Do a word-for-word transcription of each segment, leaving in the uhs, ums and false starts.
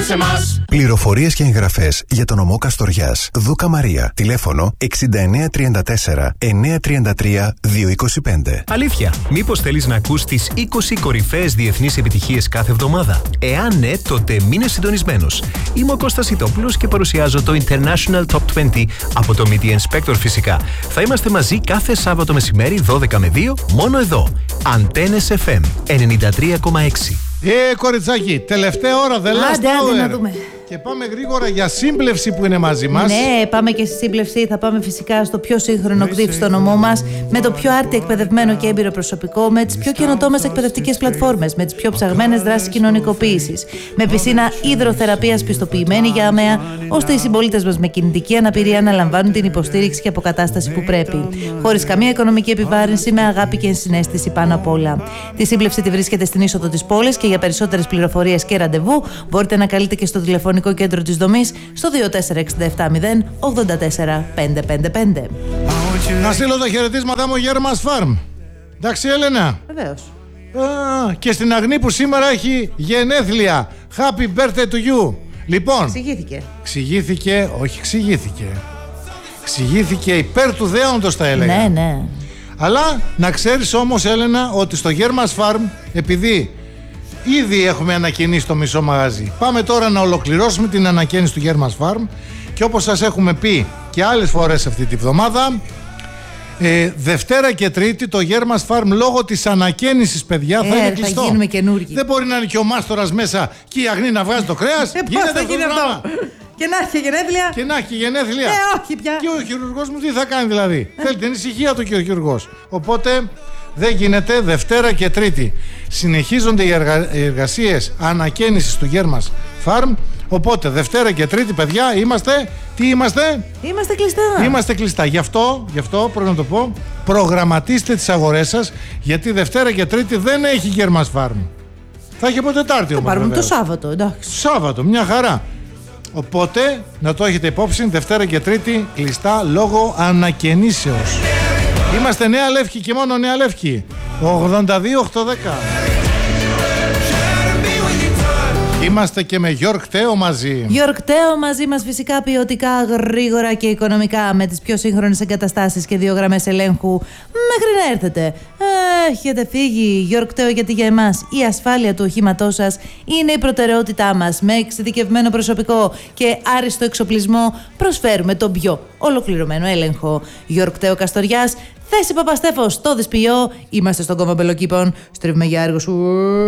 σε εμάς. Πληροφορίες και εγγραφές για τον νομό Καστοριάς. Δούκα Μαρία. Τηλέφωνο εξήντα εννέα τριάντα τέσσερα εννιακόσια τριάντα τρία διακόσια είκοσι πέντε. Αλήθεια, μήπως θέλεις να ακούς τις είκοσι κορυφαίες διεθνείς επιτυχίες κάθε εβδομάδα? Εάν ναι, τότε μείνε συντονισμένος. Είμαι ο Κώστας Ιτόπουλος και παρουσιάζω το International Top είκοσι από το Media Inspector φυσικά. Θα είμαστε μαζί κάθε Σάββατο μεσημέρι δώδεκα με δύο, μόνο εδώ. Αντένες εφ εμ ενενήντα τρία κόμμα έξι. Ε, κοριτσάκι, τελευταία ώρα, the last Άντε, άντε, να hour. δούμε. Και πάμε γρήγορα για σύμπλευση που είναι μαζί μας. Ναι, πάμε και στη σύμπλευση. Θα πάμε φυσικά στο πιο σύγχρονο κτήφι στο νομό μας, με το πιο άρτη εκπαιδευμένο και έμπειρο προσωπικό, με τις πιο καινοτόμες εκπαιδευτικές πλατφόρμες, με τις πιο ψαγμένες δράσεις κοινωνικοποίησης, με πισίνα υδροθεραπείας πιστοποιημένη για αμαία, ώστε οι συμπολίτες μας με κινητική αναπηρία να λαμβάνουν την υποστήριξη και αποκατάσταση που πρέπει. Χωρίς καμία οικονομική επιβάρυνση, με αγάπη και ενσυναίσθηση πάνω απ' όλα. Τη σύμπλευση τη βρίσκεται στην είσοδο της πόλης και για περισσότερες πληροφορίες και ραντεβού μπορείτε να καλείτε και στο τηλεφωνικό κέντρο της δομής στο δύο τέσσερα έξι επτά μηδέν ογδόντα τέσσερα πεντακόσια πενήντα πέντε. Να στείλω τα χαιρετίσματά μου Γέρμας Φάρμ. Εντάξει, Έλενα. Βεβαίως. Α, και στην Αγνή που σήμερα έχει γενέθλια. Happy birthday to you. Λοιπόν, Εξηγήθηκε. εξηγήθηκε, όχι εξηγήθηκε. Εξηγήθηκε υπέρ του δέοντος, θα έλεγα. Ναι, ναι. Αλλά να ξέρεις όμως, Έλενα, ότι στο Γέρμας Φάρμ, επειδή ήδη έχουμε ανακαινήσει το μισό μαγαζί, πάμε τώρα να ολοκληρώσουμε την ανακαίνιση του Γέρμας Φάρμ και όπως σας έχουμε πει και άλλες φορές αυτή τη βδομάδα, ε, Δευτέρα και Τρίτη το Γέρμας Φάρμ λόγω της ανακαίνισης, παιδιά, θα Ε, είναι θα κλειστό. γίνουμε καινούργοι. Δεν μπορεί να είναι και ο μάστορας μέσα και η Αγνή να βγάζει το κρέας. Ε, πώς Γίνεται θα αυτό γίνει το αυτό? πράγμα. Και να έχει γενέθλια. Και να έχει γενέθλια. Ε, όχι πια. Και ο χειρουργός μου τι θα κάνει δηλαδή? Θέλει την ησυχία του και ο χειρουργός. Οπότε δεν γίνεται. Δευτέρα και Τρίτη συνεχίζονται οι, εργα... οι εργασίες ανακαίνησης του Γέρμας Φάρμ. Οπότε Δευτέρα και Τρίτη, παιδιά, είμαστε. Τι είμαστε? Είμαστε κλειστά. Είμαστε κλειστά. Γι' αυτό, γι' αυτό πρέπει να το πω, προγραμματίστε τις αγορές σας, γιατί Δευτέρα και Τρίτη δεν έχει Γέρμας Φάρμ. Θα έχει από Τετάρτη όμως. Πάρουμε το βεβαίως. Σάββατο, εντάξει. Σάββατο, μια χαρά. Οπότε να το έχετε υπόψη, Δευτέρα και Τρίτη κλειστά λόγω ανακαινήσεως. Είμαστε Νέα Λεύκη και μόνο Νέα Λεύκη. ογδόντα δύο οκτακόσια δέκα. Είμαστε και με Γιόρκ Τέο μαζί. Γιόρκ Τέο μαζί μας, φυσικά ποιοτικά, γρήγορα και οικονομικά, με τις πιο σύγχρονες εγκαταστάσεις και δύο γραμμές ελέγχου μέχρι να έρθετε. Έχετε φύγει, Γιόρκ Τέο, γιατί για εμάς η ασφάλεια του οχήματός σας είναι η προτεραιότητά μας. Με εξειδικευμένο προσωπικό και άριστο εξοπλισμό προσφέρουμε τον πιο ολοκληρωμένο έλεγχο. Γιόρκ Τέο Καστοριάς, θέση Παπαστέφος, στο Δυσποιό. Είμαστε στον κόμμα Μπελοκήπων. Στρίβουμε για έργο σου.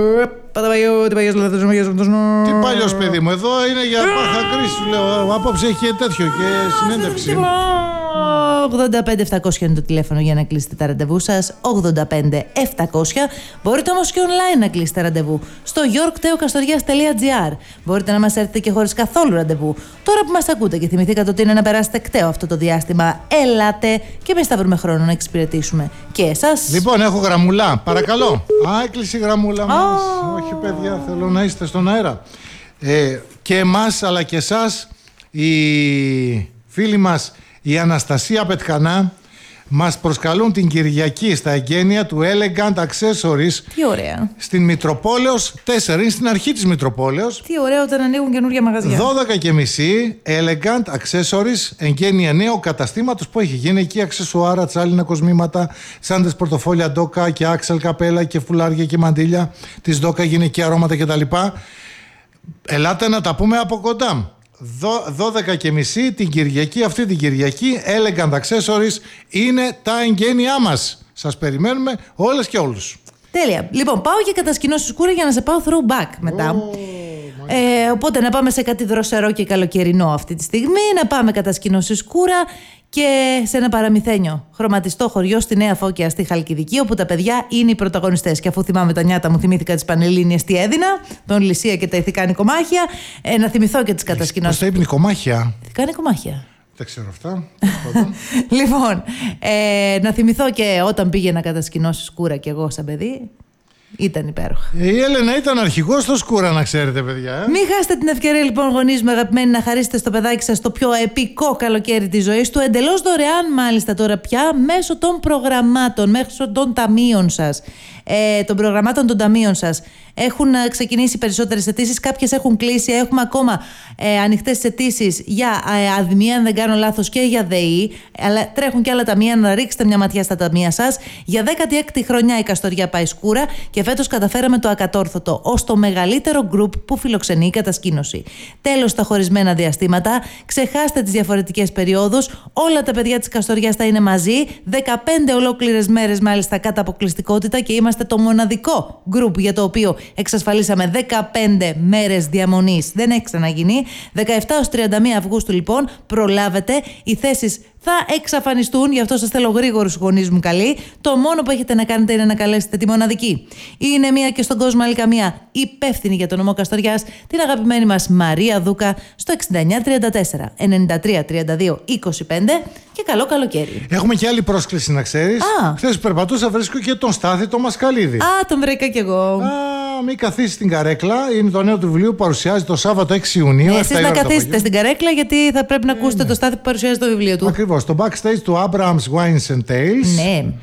Τι παλιός, παιδί μου, εδώ είναι για πάχα κρίση, σου λέω. Απόψε έχει και τέτοιο και συνέντευξη. ογδόντα πέντε επτακόσια είναι το τηλέφωνο για να κλείσετε τα ραντεβού σας. ογδόντα πέντε επτακόσια. Μπορείτε όμως και online να κλείσετε ραντεβού στο γιόρκ τέο καστοριάς τελεία τζι άρ. Μπορείτε να μας έρθετε και χωρίς καθόλου ραντεβού. Τώρα που μας ακούτε και θυμηθήκατε ότι είναι να περάσετε κταίο αυτό το διάστημα, ελάτε και εμείς θα βρούμε χρόνο να εξυπηρετήσουμε και εσάς. Λοιπόν, έχω γραμμουλά. Παρακαλώ. Α, έκλεισε η γραμμούλα μας. Oh. Όχι, παιδιά, θέλω να είστε στον αέρα. Ε, και εμάς, αλλά και εσάς, οι φίλοι μας, η Αναστασία Πετχανά, μας προσκαλούν την Κυριακή στα εγγένεια του Elegant Accessories. Τι ωραία. Στην Μητροπόλεως τέσσερα, είναι στην αρχή της Μητροπόλεως. Τι ωραίο όταν ανοίγουν καινούργια μαγαζιά. δώδεκα και μισή, Elegant Accessories, εγγένεια νέου καταστήματος που έχει γυναική αξεσουάρα, τσάλινα κοσμήματα, τσάντες, πορτοφόλια, ντόκα και άξελ, καπέλα και φουλάρια και μαντήλια της ντόκα, γυναικεία αρώματα κτλ. Ελάτε να τα πούμε από κοντά. δώδεκα και μισή την Κυριακή, αυτή την Κυριακή, Elegant Accessories είναι τα εγγένειά μας. Σας περιμένουμε όλες και όλους. Τέλεια. Λοιπόν, πάω και κατασκηνώσω σκούρα για να σε πάω throwback μετά. Oh, ε, οπότε να πάμε σε κάτι δροσερό και καλοκαιρινό αυτή τη στιγμή. Να πάμε κατασκηνώσω σκούρα και σε ένα παραμυθένιο χρωματιστό χωριό στη Νέα Φώκια στη Χαλκιδική, όπου τα παιδιά είναι οι πρωταγωνιστές. Και αφού θυμάμαι τα νιάτα μου, θυμήθηκα τις Πανελλήνιες τι έδινα, τον Λυσία και τα ηθικά νοικομάχια. Ε, να θυμηθώ και τις κατασκηνώσεις. Πώς τα είπε νοικομάχια? Ηθικά νοικομάχια. Δεν ξέρω αυτά. Λοιπόν, ε, να θυμηθώ και όταν πήγε να κατασκηνώσω σκούρα κι εγώ σαν παιδί. Ήταν υπέροχα. Η Έλενα ήταν αρχηγός στο σκούρα, να ξέρετε, παιδιά. Ε? Μην χάσετε την ευκαιρία, λοιπόν, γονείς μου αγαπημένοι, να χαρίσετε στο παιδάκι σας το πιο επικό καλοκαίρι της ζωής του. Εντελώς δωρεάν, μάλιστα, τώρα πια, μέσω των προγραμμάτων, μέσω των ταμείων σας. Ε, των προγραμμάτων των ταμείων σας. Έχουν ξεκινήσει περισσότερες αιτήσεις, κάποιες έχουν κλείσει. Έχουμε ακόμα ε, ανοιχτές αιτήσεις για ε, αδημία, αν δεν κάνω λάθος, και για ΔΕΗ. Αλλά τρέχουν και άλλα ταμεία, να ρίξετε μια ματιά στα ταμεία σας. Για δέκατη έκτη χρονιά η Καστοριά πάει σκούρα και φέτος καταφέραμε το ακατόρθωτο ως το μεγαλύτερο γκρουπ που φιλοξενεί η κατασκήνωση. Τέλος στα χωρισμένα διαστήματα, ξεχάστε τις διαφορετικές περιόδους. Όλα τα παιδιά της Καστοριάς θα είναι μαζί. δεκαπέντε ολόκληρες μέρες μάλιστα κατά αποκλειστικότητα και είμαστε το μοναδικό γκρουπ για το οποίο εξασφαλίσαμε δεκαπέντε μέρες διαμονής. Δεν έχει ξαναγίνει. δεκαεπτά έως τριάντα μία Αυγούστου λοιπόν, προλάβετε. Οι θέσεις θα εξαφανιστούν, γι' αυτό σας θέλω γρήγορους γονείς μου καλοί. Το μόνο που έχετε να κάνετε είναι να καλέσετε τη μοναδική. Είναι μία και στον κόσμο άλλη καμία υπεύθυνη για τον νομό Καστοριάς, την αγαπημένη μας Μαρία Δούκα, στο εξήντα εννιά τριάντα τέσσερα ενενήντα τρία τριάντα δύο είκοσι πέντε και καλό καλοκαίρι. Έχουμε και άλλη πρόσκληση να ξέρεις. Χθες που περπατούσα βρίσκω και τον Στάθη το Μασκαλίδη. Α, τον βρήκα κι εγώ. Α, μην καθίσει στην καρέκλα. Είναι το νέο του βιβλίο που παρουσιάζει το Σάββατο έξι Ιουνίου. Ναι, εσείς να καθίσετε στην καρέκλα, γιατί θα πρέπει να ακούσετε ναι. το Στάθη που παρουσιάζει το βιβλίο του. Ακριβώς. Το backstage του Abraham's Wines and Tales. Ναι.